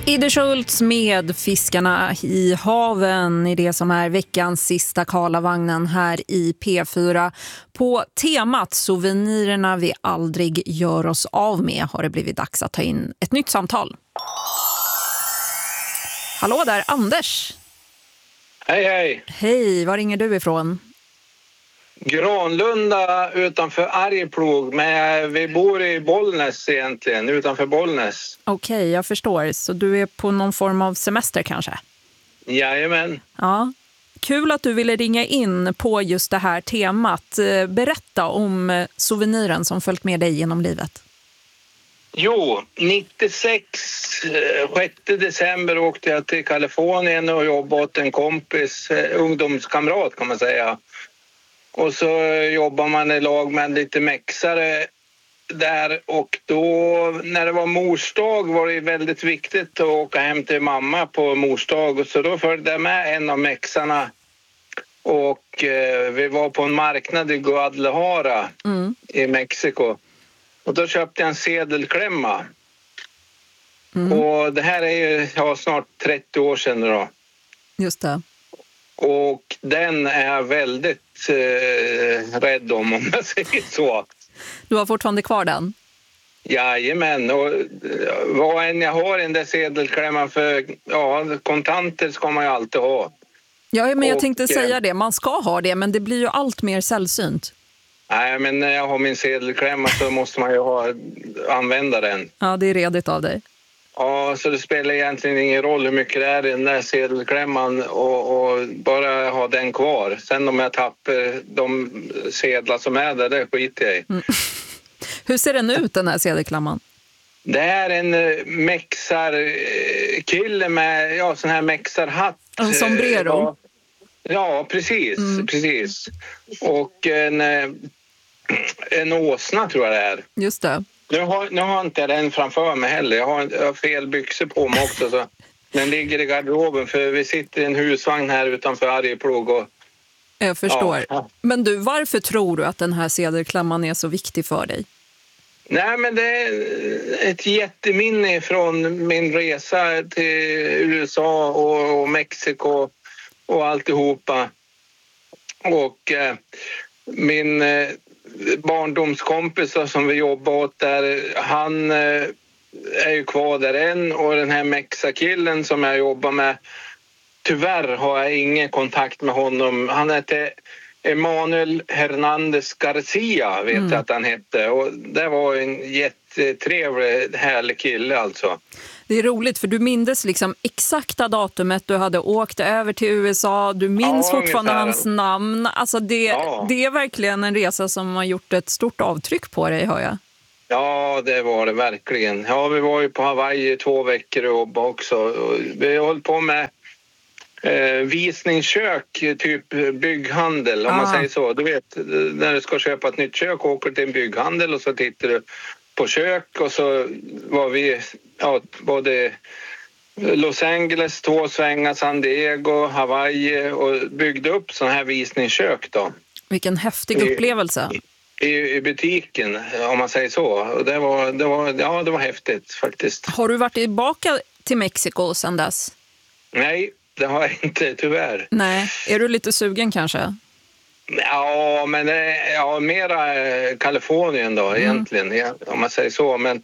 Idde Schultz med Fiskarna i haven i det som är veckans sista Karlavagnen här i P4. På temat souvenirerna vi aldrig gör oss av med har det blivit dags att ta in ett nytt samtal. Hallå där, Anders. Hej, hej. Hej, var ringer du ifrån? Granlunda utanför Arjeplog, men vi bor i Bollnäs egentligen, utanför Bollnäs. Okej, jag förstår. Så du är på någon form av semester kanske? Jajamän. Ja. Kul att du ville ringa in på just det här temat. Berätta om souveniren som följt med dig genom livet. Jo, 96, 6 december åkte jag till Kalifornien och jobbade åt en kompis, ungdomskamrat kan man säga. Och så jobbar man i lag med en lite mexare där, och då när det var morsdag var det väldigt viktigt att åka hem till mamma på morsdag, och så då följde jag med en av mexarna och vi var på en marknad i Guadalajara i Mexiko, och då köpte jag en sedelklämma. Och det här är ju snart 30 år sedan då. Just det. Och den är jag väldigt rädd om jag säger så. Du har fortfarande kvar den? Jajamän, och vad än jag har i den där sedelklämman, för kontanter ska man ju alltid ha. Ja, men jag tänkte säga det. Man ska ha det, men det blir ju allt mer sällsynt. Nej, men när jag har min sedelklämma så måste man ju använda den. Ja, det är redigt av dig. Ja, så det spelar egentligen ingen roll hur mycket det är i den där sedelklämman och bara ha den kvar. Sen om jag tappar de sedlar som är där, det skiter jag i. Hur ser den ut, den här sedelklämman? Det är en mexarkille med sån här mexarhatt. En sombrero? Ja, precis. Precis. Och en åsna tror jag det är. Just det. Nu har inte jag den framför mig heller. Jag har fel byxor på mig också. Så den ligger i garderoben, för vi sitter i en husvagn här utanför Arjeplog. Och jag förstår. Ja. Men du, varför tror du att den här sedelklämman är så viktig för dig? Nej, men det är ett jätteminne från min resa till USA och Mexiko och alltihopa. Och min barndomskompis som vi jobbar åt där, han är ju kvar där än, och den här mexakillen som jag jobbar med, tyvärr har jag ingen kontakt med honom. Han heter Emanuel Hernandez Garcia, vet jag att han hette, och det var en jättetrevlig, härlig kille alltså. Det är roligt, för du minns liksom exakta datumet du hade åkt över till USA. Du minns fortfarande hans namn. Alltså det är verkligen en resa som har gjort ett stort avtryck på dig, hör jag. Ja, det var det verkligen. Ja, vi var ju på Hawaii i 2 veckor och jobbade också. Och vi höll på med visningskök, typ bygghandel, om man säger så. Du vet, när du ska köpa ett nytt kök, åker till en bygghandel och så tittar du på kök, och så var vi både Los Angeles, 2 svängar, San Diego, Hawaii, och byggde upp sån här visningskök då. Vilken häftig upplevelse. I butiken, om man säger så. Och det var häftigt faktiskt. Har du varit tillbaka till Mexiko sedan dess? Nej, det har jag inte, tyvärr. Nej, är du lite sugen kanske? Ja, men mera Kalifornien då egentligen, om man säger så. Men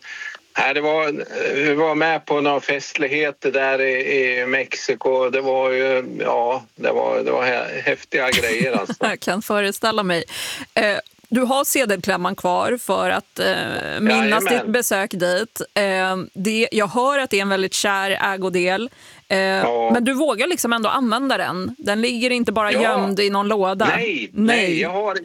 vi var med på några festligheter där i Mexiko. Det var ju, det var häftiga grejer alltså. Jag kan föreställa mig. Du har sedelklämman kvar för att minnas ditt besök dit. Jag hör att det är en väldigt kär ägodel. Men du vågar liksom ändå använda den. Den ligger inte bara gömd i någon låda. Nej, jag har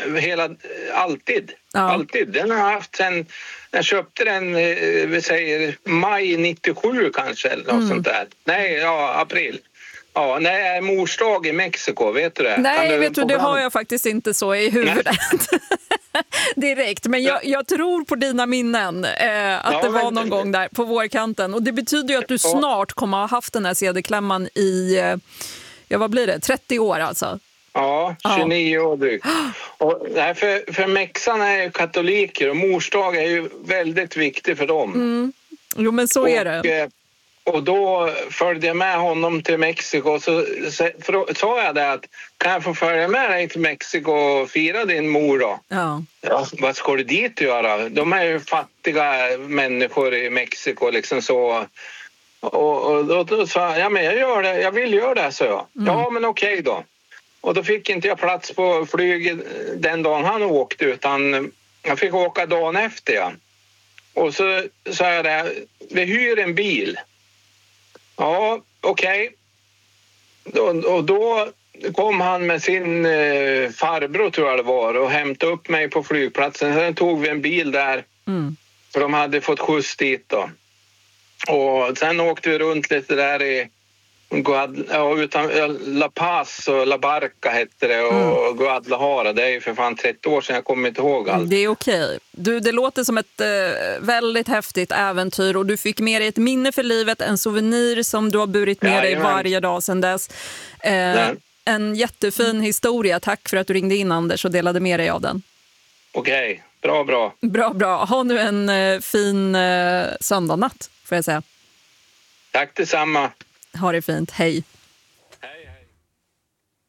alltid. Alltid. Den har jag haft sen jag köpte den, vi säger maj 97 kanske, eller något sånt där. Nej, april. Ja, nej, morsdag i Mexiko, vet du det? Nej, vet du, det har jag faktiskt inte så i huvudet direkt. Men jag tror på dina minnen att det var någon gång där på vårkanten. Och det betyder ju att du snart kommer ha haft den här sedelklämman i, vad blir det, 30 år alltså? Ja, 29 år drygt. Och, nej, för mexarna är ju katoliker, och morsdag är ju väldigt viktig för dem. Jo, men så är det. Och då följde jag med honom till Mexiko. Så sa jag det att kan jag få följa med dig till Mexiko och fira din mor då? Ja. Ja, vad ska du dit göra? De är ju fattiga människor i Mexiko liksom så. Och då sa jag, ja men jag gör det, jag vill göra det, så jag. Ja men okej då. Och då fick inte jag plats på flyget den dagen han åkte, utan jag fick åka dagen efter. Ja. Och så sa jag det, vi hyr en bil. Ja, okej. Och då kom han med sin farbror, tror jag det var, och hämtade upp mig på flygplatsen. Sen tog vi en bil där, för de hade fått skjuts dit då. Och sen åkte vi runt lite där i utan La Paz och La Barca hette det, och Guadalajara. Det är ju för fan 30 år sedan, jag kommer inte ihåg allt. Det är okej. Det låter som ett väldigt häftigt äventyr, och du fick med dig ett minne för livet, en souvenir som du har burit med dig varje dag sedan dess. En jättefin historia. Tack för att du ringde in, Anders, och delade med dig av den. Okej, bra. Bra. Ha nu en fin söndagnatt, får jag säga. Tack detsamma. Ha det fint, hej.